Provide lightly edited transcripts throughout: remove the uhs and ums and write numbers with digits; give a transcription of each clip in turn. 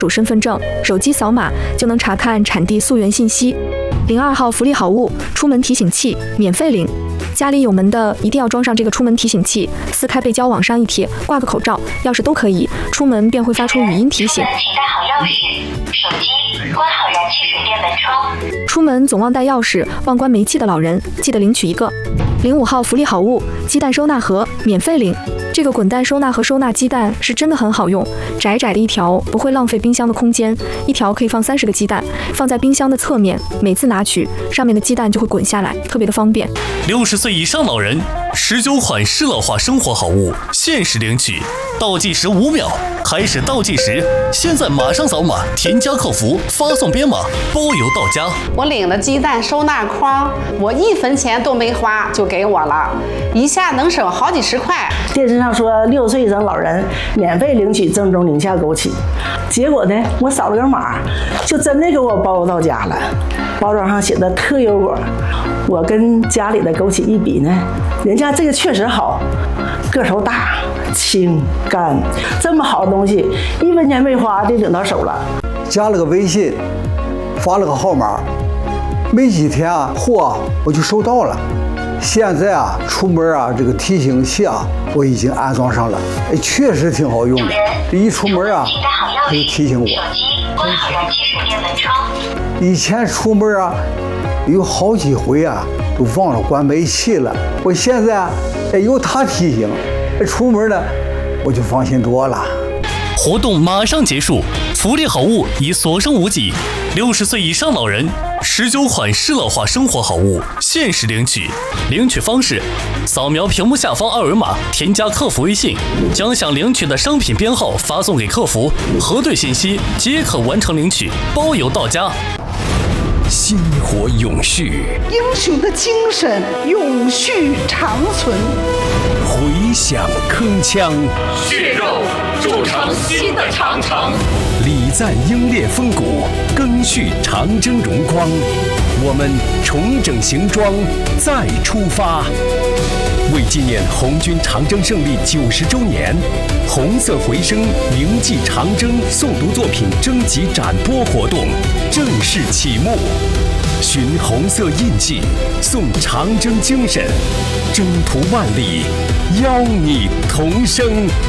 主身份证，手机扫码就能查看产地溯源信息。02号福利好物，出门提醒器免费领。家里有门的一定要装上这个出门提醒器，撕开背胶往上一贴，挂个口罩、钥匙都可以，出门便会发出语音提醒。 请带好钥匙、手机，关好燃气水电门窗。 出门总忘带钥匙、忘关煤气的老人，记得领取一个。05号福利好物，鸡蛋收纳盒免费领。这个滚蛋收纳盒收纳鸡蛋是真的很好用，窄窄的一条不会浪费冰箱的空间，一条可以放30个鸡蛋，放在冰箱的侧面，每次拿取上面的鸡蛋就会滚下来，特别的方便。 60岁以上老人19款适老化生活好物限时领取，倒计时5秒，开始倒计时，现在马上扫码添加客服，发送编码，包邮到家。 我领了鸡蛋收纳筐，我1分钱都没花就给我了，一下能省好几十块。 电视上说60岁以上老人免费领取正宗宁夏枸杞，结果呢，我扫了个码，就真的给我包邮到家了。包装上写的特优果，我跟家里的枸杞一比呢，人家这个确实好，个头大、清干，这么好的东西1分钱没花就领到手了。 加了个微信，发了个号码，没几天啊，货我就收到了。现在啊，出门啊，这个提醒器啊，我已经安装上了，确实挺好用的。一出门啊，它就提醒我。 手机关好燃气水电门窗。 以前出门啊，有好几回啊，都忘了关煤气了。我现在有它提醒，出门呢，我就放心多了。 活动马上结束，福利好物已所剩无几。60岁以上老人19款适老化生活好物限时领取，领取方式：扫描屏幕下方2维码，添加客服微信，将想领取的商品编号发送给客服，核对信息即可完成领取，包邮到家。 薪火永续， 英雄的精神永续长存。 回响铿锵， 血肉铸成新的长城。 礼赞英烈风骨，赓续长征荣光。我们重整行装，再出发。为纪念红军长征胜利90周年，红色回声铭记长征诵读作品征集展播活动正式启幕。寻红色印记，颂长征精神，征途万里，邀你同声。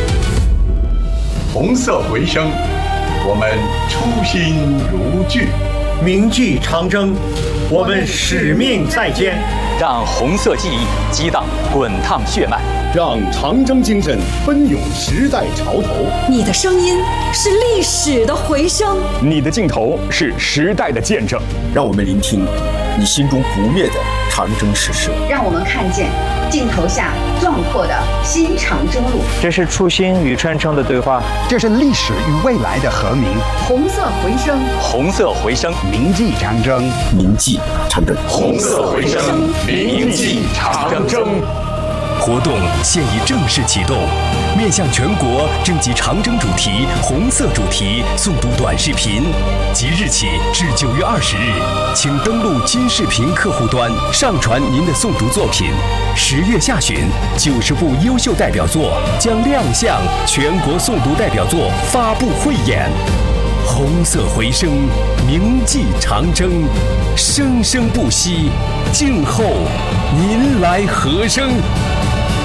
红色回声，我们初心如炬； 铭记长征，我们使命在肩。 让红色记忆激荡滚烫血脉， 让长征精神奔涌时代潮头。 你的声音是历史的回声， 你的镜头是时代的见证。 让我们聆听你心中不灭的长征史诗， 让我们看见镜头下壮阔的新长征路。 这是初心与传承的对话， 这是历史与未来的和鸣。 红色回声， 红色回声， 铭记长征， 铭记长征。 红色回声，铭记长征。 活动现已正式启动，面向全国征集长征主题、红色主题诵读短视频，即日起至9月20日，请登录金视频客户端上传您的诵读作品。10月下旬，90部优秀代表作将亮相全国诵读代表作发布汇演。红色回声，铭记长征，生生不息，静候您来和声。